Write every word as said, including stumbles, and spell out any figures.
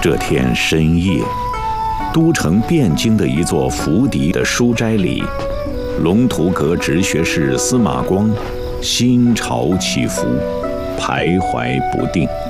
这天深夜，都城汴京的一座府邸的书斋里，龙图阁直学士司马光心潮起伏，徘徊不定。